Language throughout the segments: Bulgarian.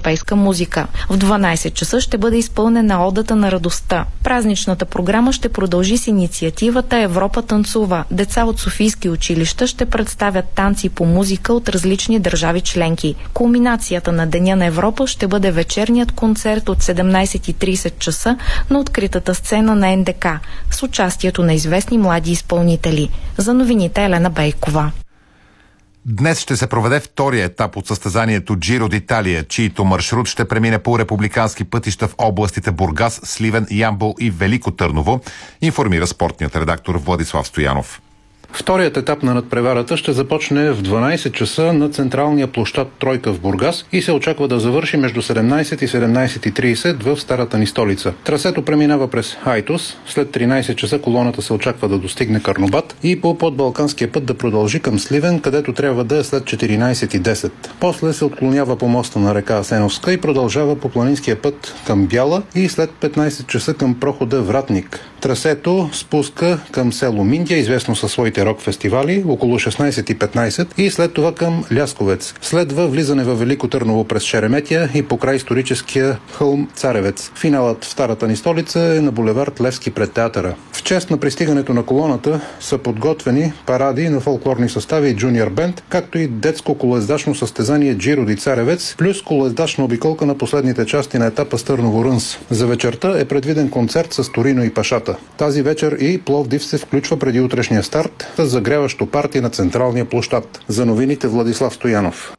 европейска музика. В 12 часа ще бъде изпълнена Одата на радостта. Празничната програма ще продължи с инициативата Европа танцува. Деца от софийски училища ще представят танци по музика от различни държави членки. Кулминацията на Деня на Европа ще бъде вечерният концерт от 17:30 часа на откритата сцена на НДК с участието на известни млади изпълнители. За новините Елена Бейкова. Днес ще се проведе втория етап от състезанието Джиро д'Италия, чийто маршрут ще премине по републикански пътища в областите Бургас, Сливен, Ямбол и Велико Търново, информира спортният редактор Владислав Стоянов. Вторият етап на надпреварата ще започне в 12 часа на централния площад Тройка в Бургас и се очаква да завърши между 17 и 17:30 в старата ни столица. Трасето преминава през Айтос, след 13 часа колоната се очаква да достигне Карнобат и по подбалканския път да продължи към Сливен, където трябва да е след 14:10. После се отклонява по моста на река Асеновска и продължава по планинския път към Бяла и след 15 часа към прохода Вратник. Трасето спуска към село Миндия, известно със своите рок-фестивали, около 16:15 и след това към Лясковец. Следва влизане във Велико Търново през Шереметя и покрай историческия хълм Царевец. Финалът в старата ни столица е на булевард Левски пред театъра. В чест на пристигането на колоната са подготвени паради на фолклорни състави и джуниор бенд, както и детско колоездачно състезание Джиро ди Царевец, плюс колоездачна обиколка на последните части на етапа с Търново-Рънс. За вечерта е предвиден концерт с Торино и Пашата. Тази вечер и Пловдив се включва преди утрешния старт с загреващо парти на централния площад. За новините Владислав Стоянов.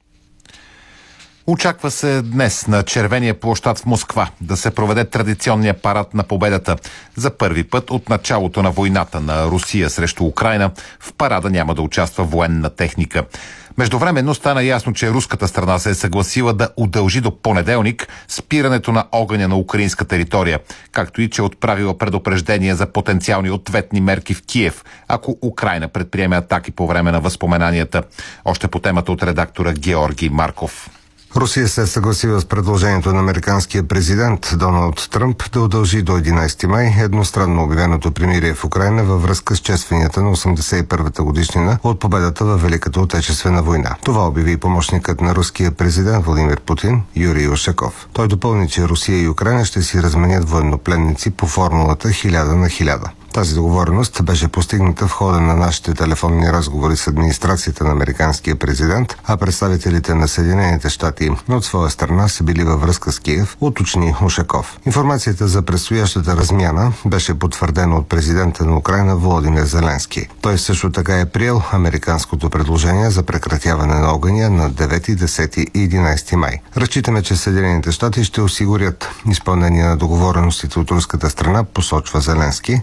Очаква се днес на Червения площад в Москва да се проведе традиционния парад на победата. За първи път от началото на войната на Русия срещу Украйна в парада няма да участва военна техника. Междувременно стана ясно, че руската страна се е съгласила да удължи до понеделник спирането на огъня на украинска територия, както и че отправила предупреждение за потенциални ответни мерки в Киев, ако Украйна предприеме атаки по време на възпоменанията. Още по темата от редактора Георги Марков. Русия се е съгласила с предложението на американския президент Доналд Тръмп да удължи до 11 май едностранно обявеното примирие в Украйна във връзка с честванията на 81-та годишнина от победата във Великата отечествена война. Това обяви и помощникът на руския президент Владимир Путин Юрий Ушаков. Той допълни, че Русия и Украйна ще си разменят военнопленници по формулата 1000/1000. Тази договореност беше постигната в хода на нашите телефонни разговори с администрацията на американския президент, а представителите на Съединените щати от своя страна са били във връзка с Киев, уточни Ушаков. Информацията за предстоящата размяна беше потвърдена от президента на Украйна Володимир Зеленски. Той също така е приел американското предложение за прекратяване на огъня на 9, 10 и 11 май. Разчитаме, че Съединените щати ще осигурят изпълнение на договореностите от руската страна, посочва Зеленски.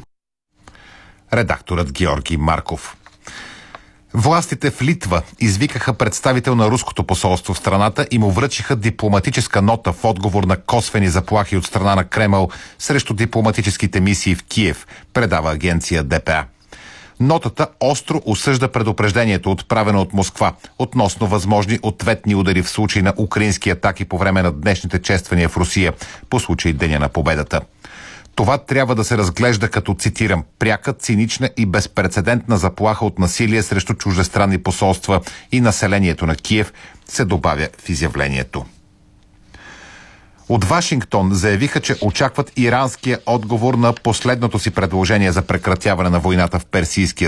Редакторът Георги Марков. Властите в Литва извикаха представител на руското посолство в страната и му връчиха дипломатическа нота в отговор на косвени заплахи от страна на Кремъл срещу дипломатическите мисии в Киев, предава агенция ДПА. Нотата остро осъжда предупреждението, отправено от Москва, относно възможни ответни удари в случай на украински атаки по време на днешните чествания в Русия по случай Деня на победата. Това трябва да се разглежда като, цитирам, пряка, цинична и безпрецедентна заплаха от насилие срещу чуждестранни посолства и населението на Киев, се добавя в изявлението. От Вашингтон заявиха, че очакват иранския отговор на последното си предложение за прекратяване на войната в Персийския